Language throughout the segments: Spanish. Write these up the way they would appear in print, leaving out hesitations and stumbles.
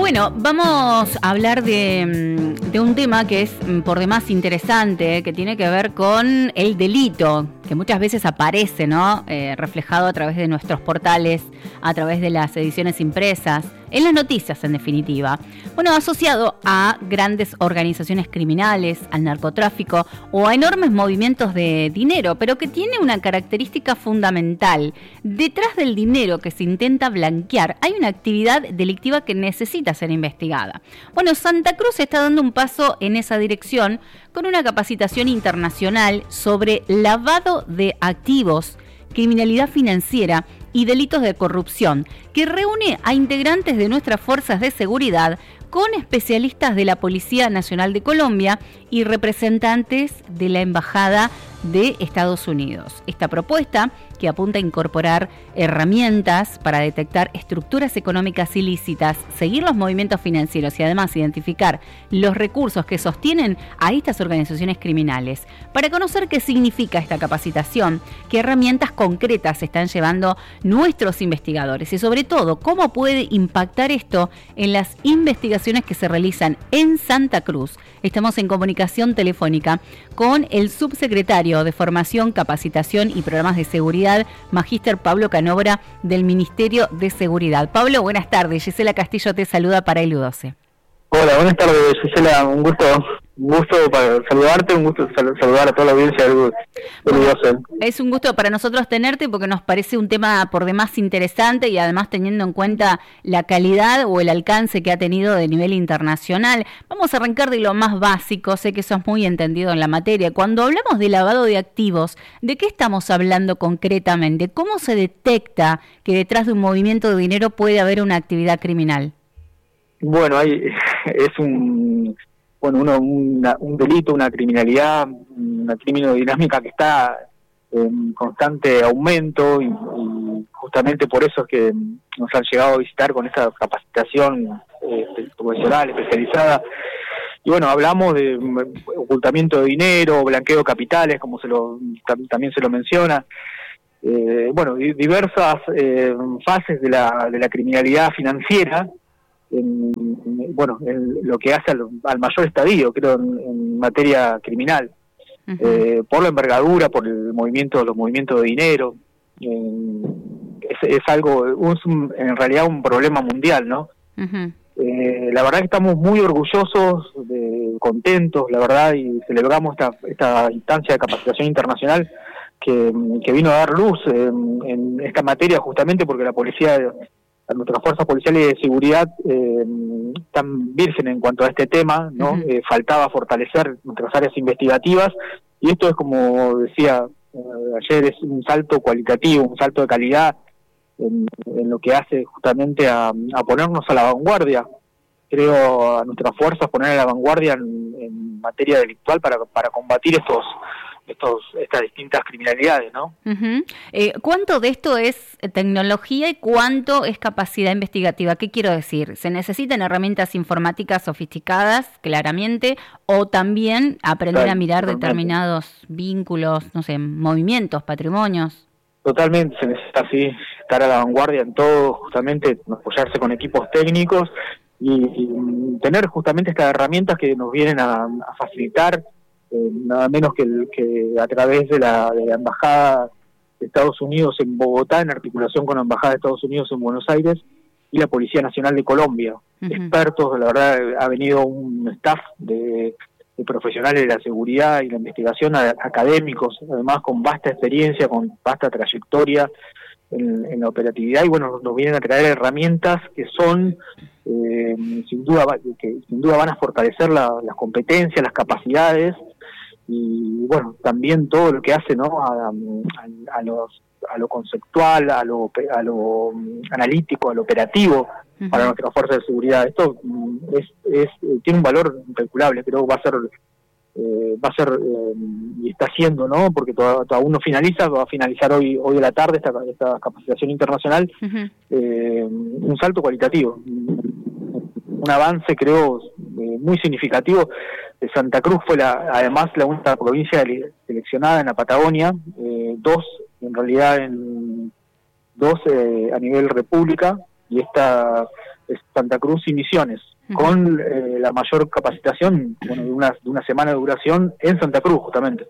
Bueno, vamos a hablar de un tema que es por demás interesante, que tiene que ver con el delito, que muchas veces aparece, ¿no? Reflejado a través de nuestros portales, a través de las ediciones impresas, en las noticias en definitiva. Bueno, asociado a grandes organizaciones criminales, al narcotráfico o a enormes movimientos de dinero, pero que tiene una característica fundamental. Detrás del dinero que se intenta blanquear hay una actividad delictiva que necesita ser investigada. Bueno, Santa Cruz está dando un paso en esa dirección con una capacitación internacional sobre lavado de activos, criminalidad financiera y delitos de corrupción, que reúne a integrantes de nuestras fuerzas de seguridad con especialistas de la Policía Nacional de Colombia y representantes de la Embajada de Estados Unidos. Esta propuesta, que apunta a incorporar herramientas para detectar estructuras económicas ilícitas, seguir los movimientos financieros y además identificar los recursos que sostienen a estas organizaciones criminales. Para conocer qué significa esta capacitación, qué herramientas concretas están llevando nuestros investigadores y sobre todo cómo puede impactar esto en las investigaciones que se realizan en Santa Cruz. Estamos en comunicación telefónica con el subsecretario de Formación, Capacitación y Programas de Seguridad, Magíster Pablo Canobra, del Ministerio de Seguridad. Pablo, buenas tardes. Gisela Castillo te saluda para el U12. Hola, buenas tardes, Gisela. Un gusto para saludarte, un gusto saludar a toda la audiencia del U12. Es un gusto para nosotros tenerte porque nos parece un tema por demás interesante y además teniendo en cuenta la calidad o el alcance que ha tenido de nivel internacional. Vamos a arrancar de lo más básico, sé que sos muy entendido en la materia. Cuando hablamos de lavado de activos, ¿de qué estamos hablando concretamente? ¿Cómo se detecta que detrás de un movimiento de dinero puede haber una actividad criminal? Bueno, es un delito, una criminalidad, una criminodinámica que está en constante aumento y justamente por eso es que nos han llegado a visitar con esta capacitación profesional, especializada. Y bueno, hablamos de ocultamiento de dinero, blanqueo de capitales, como también se lo menciona. Diversas fases de la criminalidad financiera, en lo que hace al mayor estadio, creo, en materia criminal, por la envergadura, por los movimientos de dinero. Es algo, en realidad un problema mundial, ¿no? La verdad que estamos muy orgullosos, contentos, la verdad, y celebramos esta instancia de capacitación internacional que vino a dar luz en esta materia, justamente porque nuestras fuerzas policiales de seguridad están virgen en cuanto a este tema, ¿no? Faltaba fortalecer nuestras áreas investigativas, y esto es, como decía ayer, es un salto cualitativo, un salto de calidad en lo que hace justamente a ponernos a la vanguardia. Creo a nuestras fuerzas poner a la vanguardia en materia delictual para combatir estas distintas criminalidades, ¿no? ¿Cuánto de esto es tecnología y cuánto es capacidad investigativa? ¿Qué quiero decir? ¿Se necesitan herramientas informáticas sofisticadas, claramente, o también aprender a mirar determinados vínculos, no sé, movimientos, patrimonios? Totalmente, se necesita así estar a la vanguardia en todo, justamente apoyarse con equipos técnicos y tener justamente estas herramientas que nos vienen a facilitar. Nada menos que a través de la Embajada de Estados Unidos en Bogotá, en articulación con la Embajada de Estados Unidos en Buenos Aires y la Policía Nacional de Colombia. Expertos, la verdad, ha venido un staff de profesionales de la seguridad y la investigación, académicos, además con vasta experiencia, con vasta trayectoria en la operatividad, y bueno, nos vienen a traer herramientas que son sin duda van a fortalecer las competencias, las capacidades, y bueno, también todo lo que hace, ¿no? a lo conceptual, a lo analítico, a lo operativo para nuestras fuerzas de seguridad. Esto tiene un valor incalculable, creo que va a ser y está haciendo, ¿no? Porque aún no finaliza, va a finalizar hoy a la tarde esta capacitación internacional, un salto cualitativo, un avance, creo, muy significativo. Santa Cruz fue además la única provincia seleccionada en la Patagonia, dos a nivel república, y esta es Santa Cruz y Misiones, con la mayor capacitación, bueno, de una semana de duración en Santa Cruz, justamente.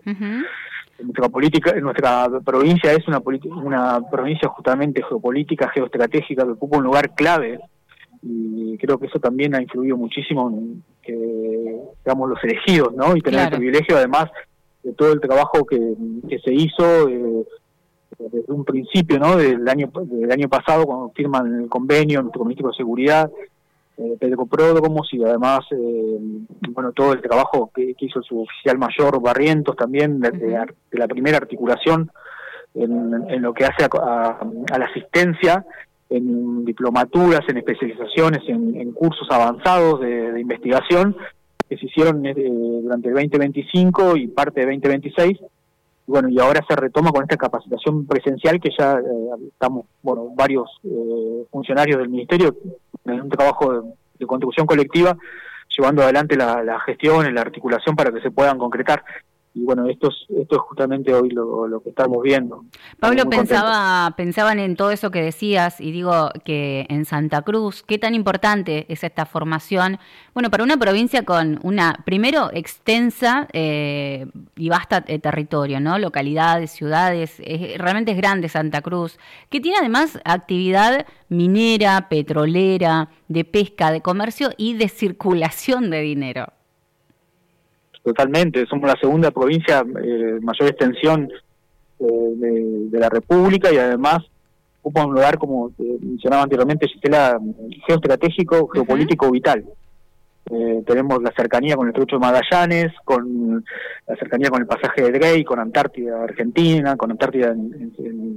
Nuestra provincia es una provincia justamente geopolítica, geoestratégica, que ocupa un lugar clave, y creo que eso también ha influido muchísimo en que seamos los elegidos, ¿no? Y tener el privilegio, además, de todo el trabajo que se hizo desde un principio, ¿no? Del año pasado, cuando firman el convenio, nuestro ministro de Seguridad, Pedro Pródromos, y además, bueno, todo el trabajo que hizo el suboficial mayor Barrientos también, de la primera articulación en lo que hace a la asistencia, en diplomaturas, en especializaciones, en cursos avanzados de investigación que se hicieron durante el 2025 y parte de 2026. Bueno, y ahora se retoma con esta capacitación presencial que ya estamos, bueno, varios funcionarios del Ministerio en un trabajo de construcción colectiva, llevando adelante la gestión, la articulación para que se puedan concretar. Y bueno, esto es justamente hoy lo que estamos viendo. Pablo, pensaban en todo eso que decías, y digo que en Santa Cruz, ¿qué tan importante es esta formación? Bueno, para una provincia con una, primero, extensa y vasta territorio, ¿no? Localidades, ciudades, realmente es grande Santa Cruz, que tiene además actividad minera, petrolera, de pesca, de comercio y de circulación de dinero. Totalmente, somos la segunda provincia mayor extensión de la República, y además ocupa un lugar, como mencionaba anteriormente Gisela, geoestratégico, geopolítico vital. Tenemos la cercanía con el Estrecho de Magallanes, con la cercanía con el pasaje de Drake, con Antártida Argentina, con Antártida en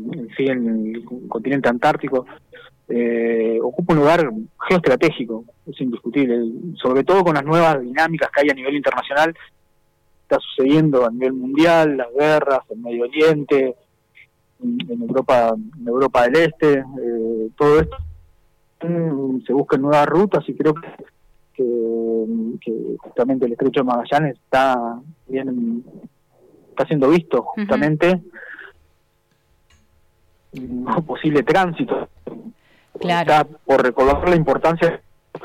el continente antártico. Ocupa un lugar geoestratégico, es indiscutible, sobre todo con las nuevas dinámicas que hay a nivel internacional. Está sucediendo a nivel mundial, las guerras en Medio Oriente, en Europa del Este, todo esto se buscan nuevas rutas, y creo que justamente el Estrecho de Magallanes está siendo visto justamente un posible tránsito. Claro. Está por recordar la importancia.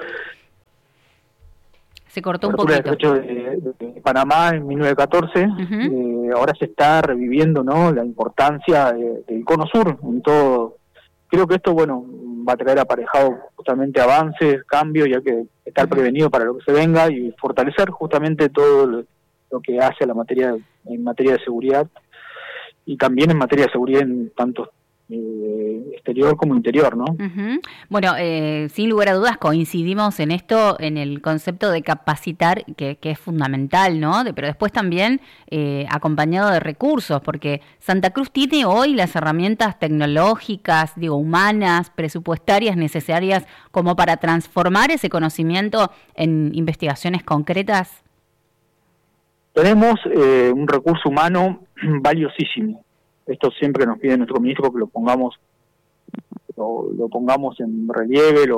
Se cortó un poquito. El Estrecho de Panamá en 1914, ahora se está reviviendo, ¿no?, la importancia del Cono Sur en todo. Creo que esto, bueno, va a traer aparejado justamente avances, cambios, y hay que estar prevenido para lo que se venga y fortalecer justamente todo lo que hace a en materia de seguridad, y también en materia de seguridad en tanto exterior como interior, ¿no? Bueno, sin lugar a dudas coincidimos en esto, en el concepto de capacitar, que es fundamental, ¿no? Pero después también acompañado de recursos, porque Santa Cruz tiene hoy las herramientas tecnológicas, humanas, presupuestarias necesarias como para transformar ese conocimiento en investigaciones concretas. Tenemos un recurso humano valiosísimo. Esto siempre nos pide nuestro ministro que lo pongamos en relieve.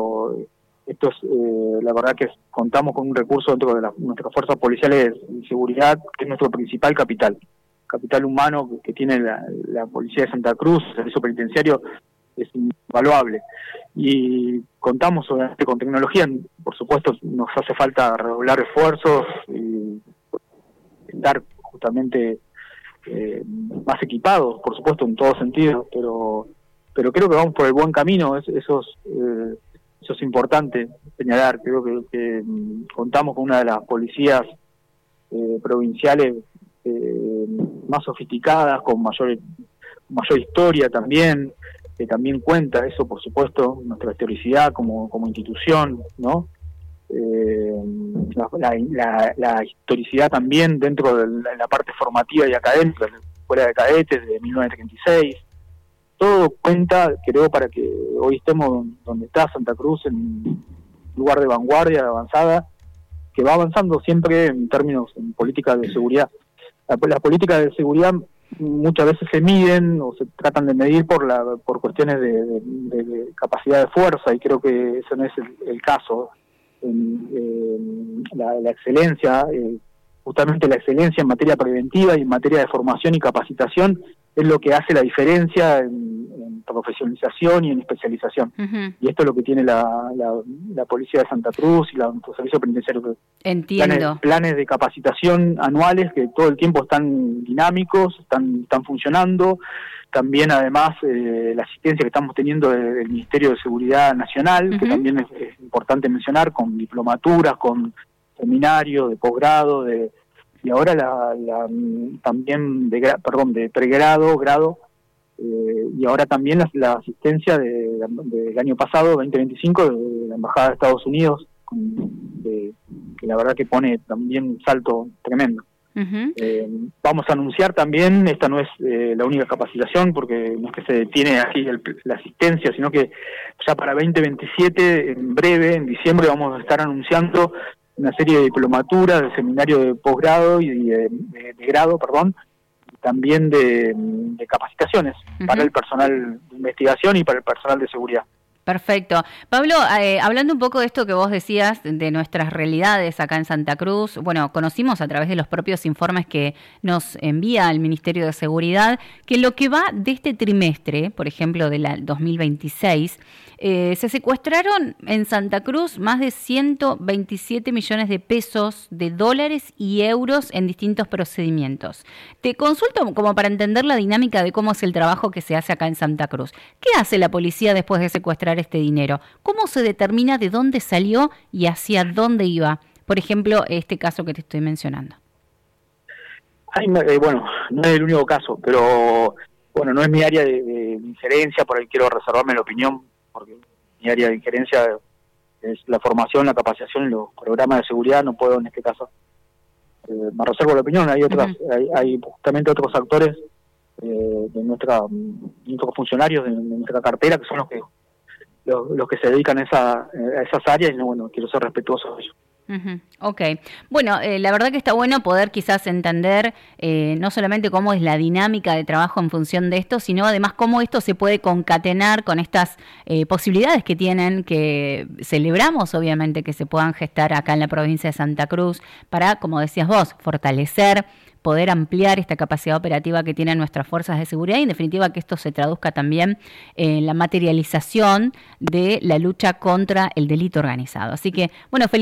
La verdad que contamos con un recurso dentro de nuestras fuerzas policiales de seguridad, que es nuestro principal capital humano que tiene la Policía de Santa Cruz. El servicio penitenciario es invaluable, y contamos obviamente con tecnología. Por supuesto, nos hace falta redoblar esfuerzos y estar justamente más equipados, por supuesto, en todos sentidos, pero creo que vamos por el buen camino. Eso es importante señalar. Creo que contamos con una de las policías provinciales más sofisticadas, con mayor historia también, que también cuenta eso, por supuesto, nuestra historicidad como institución, ¿no? La historicidad también dentro de la parte formativa y académica, la Escuela de Cadetes de 1936. Todo cuenta, creo, para que hoy estemos donde está Santa Cruz, en un lugar de vanguardia, de avanzada, que va avanzando siempre en términos en políticas de seguridad. Las políticas de seguridad muchas veces se miden o se tratan de medir por cuestiones de capacidad de fuerza, y creo que eso no es el caso. La excelencia, justamente la excelencia en materia preventiva y en materia de formación y capacitación, es lo que hace la diferencia en profesionalización y en especialización. Uh-huh. Y esto es lo que tiene la Policía de Santa Cruz y el Servicio Penitenciario. Entiendo. Planes de capacitación anuales que todo el tiempo están dinámicos, están funcionando. También, además, la asistencia que estamos teniendo del Ministerio de Seguridad Nacional, uh-huh, que también es importante mencionar, con diplomaturas, con seminarios de posgrado, y ahora también de pregrado, grado, y ahora también la asistencia del año pasado, 2025, de la Embajada de Estados Unidos, que la verdad que pone también un salto tremendo. Uh-huh. Vamos a anunciar también, esta no es la única capacitación, porque no es que se detiene aquí la asistencia, sino que ya para 2027, en breve, en diciembre, vamos a estar anunciando una serie de diplomaturas, de seminario de posgrado y de grado, también de capacitaciones, uh-huh, para el personal de investigación y para el personal de seguridad. Perfecto. Pablo, hablando un poco de esto que vos decías, de nuestras realidades acá en Santa Cruz, bueno, conocimos a través de los propios informes que nos envía el Ministerio de Seguridad, que lo que va de este trimestre, por ejemplo, de la 2026, se secuestraron en Santa Cruz más de 127 millones de pesos, de dólares y euros en distintos procedimientos. Te consulto como para entender la dinámica de cómo es el trabajo que se hace acá en Santa Cruz. ¿Qué hace la policía después de secuestrar este dinero? ¿Cómo se determina de dónde salió y hacia dónde iba? Por ejemplo, este caso que te estoy mencionando. Bueno, no es el único caso, pero bueno, no es mi área de injerencia, por ahí quiero reservarme la opinión, porque mi área de injerencia es la formación, la capacitación y los programas de seguridad. No puedo en este caso, me reservo la opinión. Hay otras, uh-huh, hay justamente otros actores de nuestros funcionarios de nuestra cartera, que son los que se dedican a esas áreas, y no, bueno, quiero ser respetuoso de ellos. Uh-huh. Ok. Bueno, la verdad que está bueno poder quizás entender no solamente cómo es la dinámica de trabajo en función de esto, sino además cómo esto se puede concatenar con estas posibilidades que tienen, que celebramos obviamente que se puedan gestar acá en la provincia de Santa Cruz para, como decías vos, fortalecer, poder ampliar esta capacidad operativa que tienen nuestras fuerzas de seguridad y en definitiva que esto se traduzca también en la materialización de la lucha contra el delito organizado. Así que, bueno,